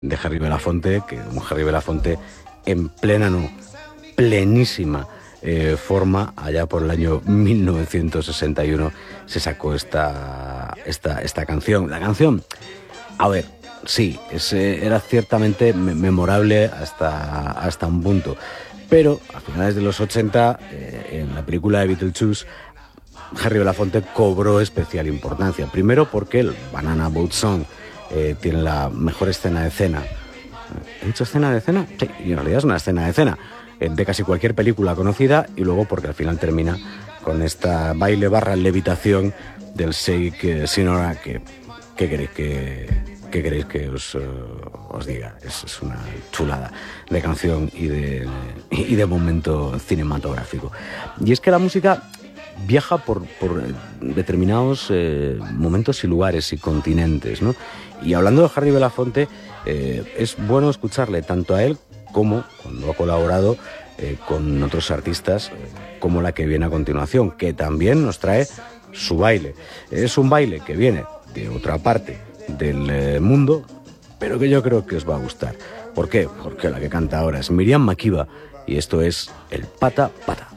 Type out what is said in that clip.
de Harry Belafonte, que un Harry Belafonte en plena, no, plenísima forma, allá por el año 1961 se sacó esta canción. La canción, a ver, sí, era ciertamente memorable hasta un punto, pero a finales de los 80, en la película de Beetlejuice, Harry Belafonte cobró especial importancia. Primero porque el Banana Boat Song tiene la mejor escena de escena. ¿He dicho escena de escena? Sí, y en realidad es una escena de escena de casi cualquier película conocida, y luego porque al final termina con esta baile / levitación del Shake Sinora, que ¿qué queréis que os diga? Es una chulada de canción y de momento cinematográfico. Y es que la música viaja por determinados momentos y lugares y continentes, ¿no? Y hablando de Harry Belafonte, es bueno escucharle tanto a él como cuando ha colaborado con otros artistas, como la que viene a continuación, que también nos trae su baile. Es un baile que viene de otra parte del mundo, pero que yo creo que os va a gustar. ¿Por qué? Porque la que canta ahora es Miriam Makeba y esto es el Pata Pata.